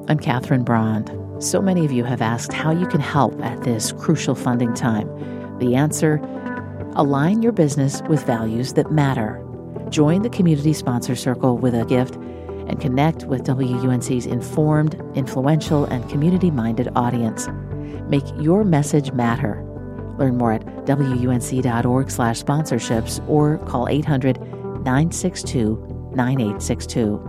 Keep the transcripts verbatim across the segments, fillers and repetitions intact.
I'm Catherine Brand. So many of you have asked how you can help at this crucial funding time. The answer: align your business with values that matter. Join the Community Sponsor Circle with a gift and connect with W U N C's informed, influential, and community-minded audience. Make your message matter. Learn more at W U N C dot org slash sponsorships or call eight hundred, nine six two, nine eight six two.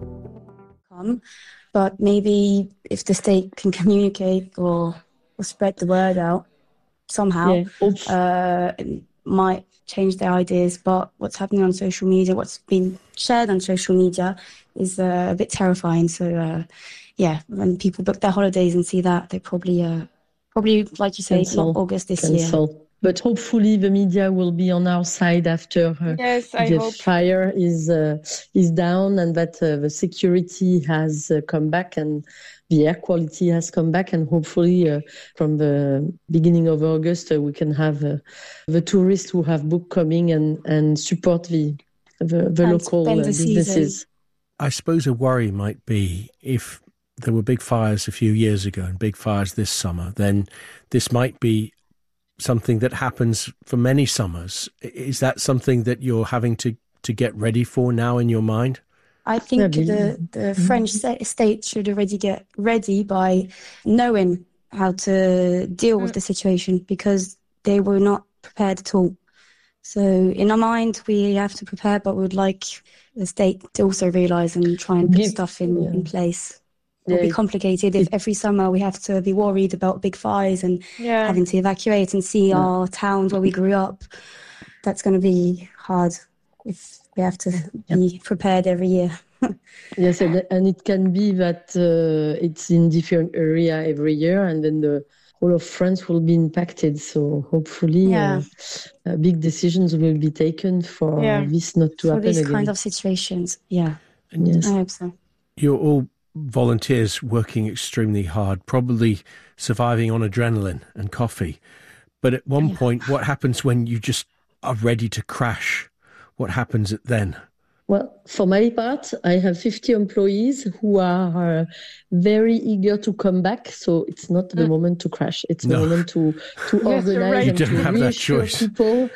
But maybe if the state can communicate or, or spread the word out somehow, yeah. uh, it might change their ideas. But what's happening on social media, what's been shared on social media is uh, a bit terrifying. So, uh, yeah, when people book their holidays and see that, they probably, uh, probably like you say, Cancel. not August this Cancel. year. But hopefully the media will be on our side after uh, yes, I the hope. fire is uh, is down, and that uh, the security has uh, come back and the air quality has come back, and hopefully uh, from the beginning of August uh, we can have uh, the tourists who have booked coming and, and support the the, the local uh, businesses. Season. I suppose a worry might be if there were big fires a few years ago and big fires this summer, then this might be something that happens for many summers. Is that something that you're having to, to get ready for now in your mind? I think Maybe. the, the French state should already get ready by knowing how to deal with the situation, because they were not prepared at all. So in our mind, we have to prepare, but we would like the state to also realise and try and put Give, stuff in, yeah. in place. It will yeah, be complicated if every summer we have to be worried about big fires and yeah. having to evacuate and see yeah. our towns where we grew up. That's going to be hard if we have to yeah. be prepared every year. Yes, and, and it can be that uh, it's in different area every year, and then the whole of France will be impacted. So hopefully yeah. uh, uh, big decisions will be taken for yeah. this not to for happen these again. kind of situations. Yeah, yes. I hope so. You're all volunteers working extremely hard, probably surviving on adrenaline and coffee. But at one yeah. point, what happens when you just are ready to crash? What happens then? Well, for my part, I have fifty employees who are uh, very eager to come back. So it's not the mm. moment to crash. It's no. the moment to, to yes, organize right. and you to don't have reassure that choice. people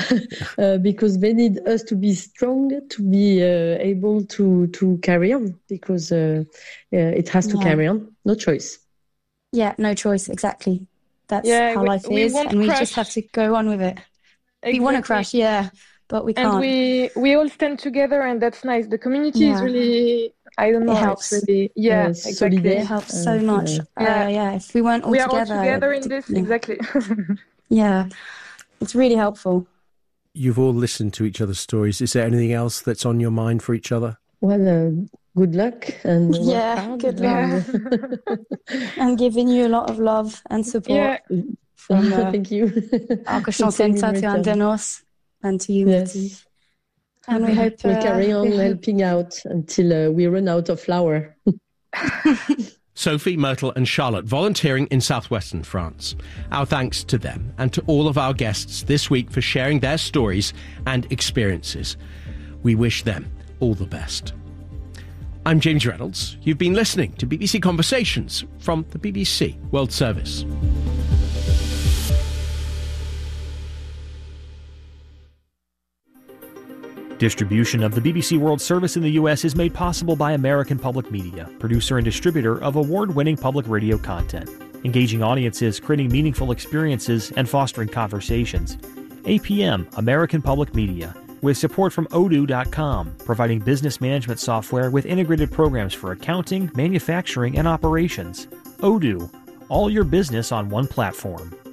uh, because they need us to be strong, to be uh, able to, to carry on, because uh, uh, it has to yeah. carry on. No choice. Yeah, no choice. Exactly. That's yeah, how we, life we is. And we crash. just have to go on with it. Exactly. We want to crash, yeah. But we can't. And we we all stand together, and that's nice. The community yeah. is really, I don't know, it helps. It's really, yeah, uh, exactly. It helps so much. Uh, yeah. Uh, yeah, if we weren't all we together. We are all together in this, yeah. exactly. Yeah, it's really helpful. You've all listened to each other's stories. Is there anything else that's on your mind for each other? Well, uh, good luck. And yeah, good luck. I'm giving you a lot of love and support. Yeah. From, uh, Thank you. Arcochon Center to Andenos. And to you, yes. And we hope we'll uh, carry on helping out until uh, we run out of flour. Sophie, Myrtle and Charlotte volunteering in southwestern France. Our thanks to them and to all of our guests this week for sharing their stories and experiences. We wish them all the best. I'm James Reynolds. You've been listening to B B C Conversations from the B B C World Service. Distribution of the B B C World Service in the U S is made possible by American Public Media, producer and distributor of award-winning public radio content, engaging audiences, creating meaningful experiences, and fostering conversations. A P M, American Public Media, with support from Odoo dot com, providing business management software with integrated programs for accounting, manufacturing, and operations. Odoo, all your business on one platform.